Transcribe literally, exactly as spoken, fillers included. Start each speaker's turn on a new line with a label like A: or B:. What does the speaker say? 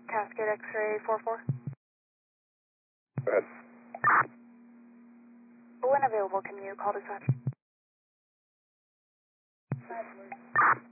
A: Cascade X-ray four four.
B: Go ahead.
A: When available, can you call dispatch?